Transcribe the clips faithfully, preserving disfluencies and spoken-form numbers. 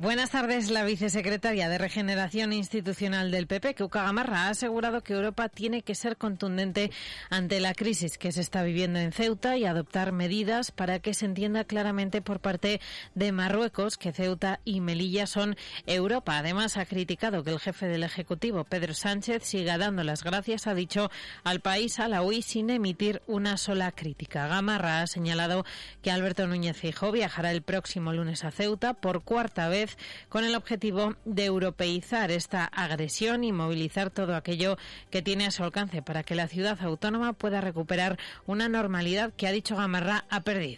Buenas tardes. La vicesecretaria de Regeneración Institucional del P P, Cuca Gamarra, ha asegurado que Europa tiene que ser contundente ante la crisis que se está viviendo en Ceuta y adoptar medidas para que se entienda claramente por parte de Marruecos que Ceuta y Melilla son Europa. Además, ha criticado que el jefe del Ejecutivo, Pedro Sánchez, siga dando las gracias, ha dicho, al país alauí sin emitir una sola crítica. Gamarra ha señalado que Alberto Núñez Feijóo viajará el próximo lunes a Ceuta por cuarta vez con el objetivo de europeizar esta agresión y movilizar todo aquello que tiene a su alcance para que la ciudad autónoma pueda recuperar una normalidad que, ha dicho Gamarra, ha perdido.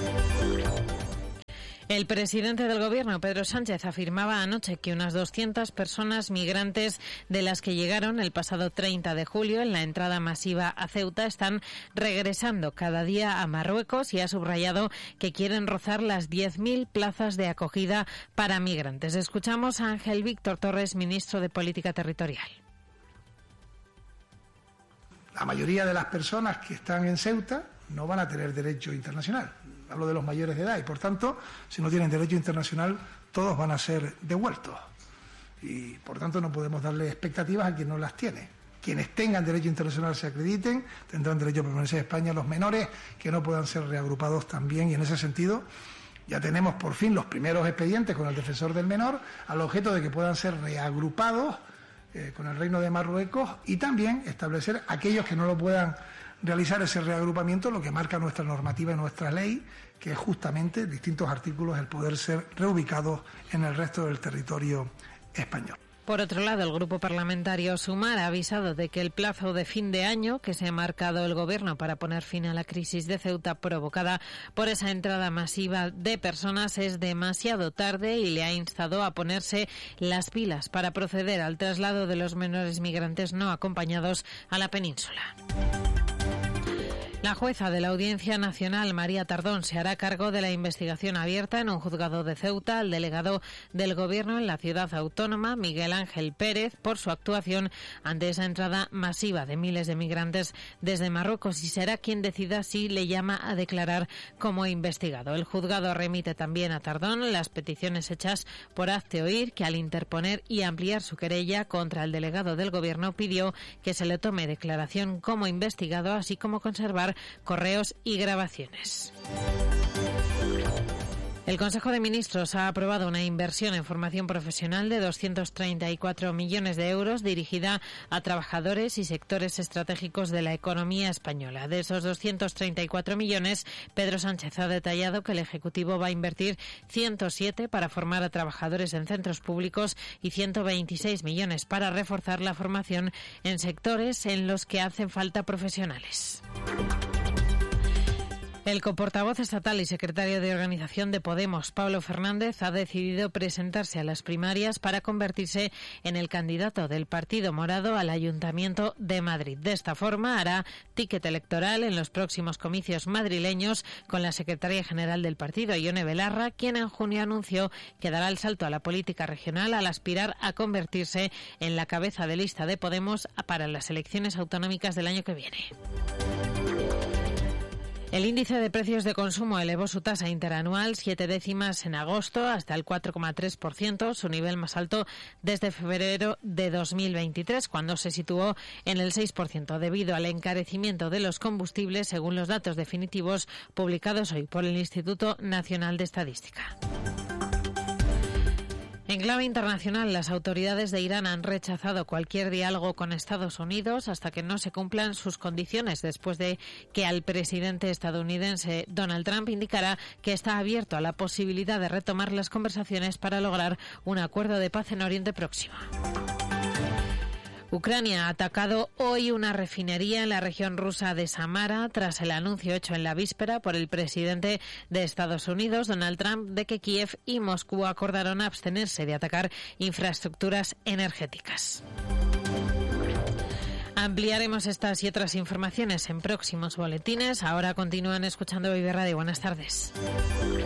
El presidente del Gobierno, Pedro Sánchez, afirmaba anoche que unas doscientas personas migrantes de las que llegaron el pasado treinta de julio en la entrada masiva a Ceuta están regresando cada día a Marruecos y ha subrayado que quieren rozar las diez mil plazas de acogida para migrantes. Escuchamos a Ángel Víctor Torres, ministro de Política Territorial. La mayoría de las personas que están en Ceuta no van a tener derecho internacional. Hablo de los mayores de edad y, por tanto, si no tienen derecho internacional, todos van a ser devueltos. Y, por tanto, no podemos darle expectativas a quien no las tiene. Quienes tengan derecho internacional se acrediten, tendrán derecho a permanecer en España. Los menores que no puedan ser reagrupados también. Y, en ese sentido, ya tenemos por fin los primeros expedientes con el defensor del menor al objeto de que puedan ser reagrupados eh, con el Reino de Marruecos y también establecer aquellos que no lo puedan realizar ese reagrupamiento, lo que marca nuestra normativa y nuestra ley, que es justamente distintos artículos el poder ser reubicados en el resto del territorio español. Por otro lado, el Grupo Parlamentario Sumar ha avisado de que el plazo de fin de año que se ha marcado el Gobierno para poner fin a la crisis de Ceuta provocada por esa entrada masiva de personas es demasiado tarde y le ha instado a ponerse las pilas para proceder al traslado de los menores migrantes no acompañados a la península. La jueza de la Audiencia Nacional, María Tardón, se hará cargo de la investigación abierta en un juzgado de Ceuta al delegado del Gobierno en la ciudad autónoma, Miguel Ángel Pérez, por su actuación ante esa entrada masiva de miles de migrantes desde Marruecos, y será quien decida si le llama a declarar como investigado. El juzgado remite también a Tardón las peticiones hechas por Hazte Oír, que al interponer y ampliar su querella contra el delegado del Gobierno pidió que se le tome declaración como investigado, así como conservar correos y grabaciones. El Consejo de Ministros ha aprobado una inversión en formación profesional de doscientos treinta y cuatro millones de euros dirigida a trabajadores y sectores estratégicos de la economía española. De esos doscientos treinta y cuatro millones, Pedro Sánchez ha detallado que el Ejecutivo va a invertir ciento siete para formar a trabajadores en centros públicos y ciento veintiséis millones para reforzar la formación en sectores en los que hacen falta profesionales. El coportavoz estatal y secretario de Organización de Podemos, Pablo Fernández, ha decidido presentarse a las primarias para convertirse en el candidato del Partido Morado al Ayuntamiento de Madrid. De esta forma, hará ticket electoral en los próximos comicios madrileños con la secretaria general del partido, Ione Belarra, quien en junio anunció que dará el salto a la política regional al aspirar a convertirse en la cabeza de lista de Podemos para las elecciones autonómicas del año que viene. El índice de precios de consumo elevó su tasa interanual siete décimas en agosto hasta el cuatro coma tres por ciento, su nivel más alto desde febrero de dos mil veintitrés, cuando se situó en el seis por ciento, debido al encarecimiento de los combustibles, según los datos definitivos publicados hoy por el Instituto Nacional de Estadística. En clave internacional, las autoridades de Irán han rechazado cualquier diálogo con Estados Unidos hasta que no se cumplan sus condiciones, después de que al presidente estadounidense Donald Trump indicara que está abierto a la posibilidad de retomar las conversaciones para lograr un acuerdo de paz en Oriente Próximo. Ucrania ha atacado hoy una refinería en la región rusa de Samara tras el anuncio hecho en la víspera por el presidente de Estados Unidos, Donald Trump, de que Kiev y Moscú acordaron abstenerse de atacar infraestructuras energéticas. Ampliaremos estas y otras informaciones en próximos boletines. Ahora continúan escuchando Vive Radio. Buenas tardes.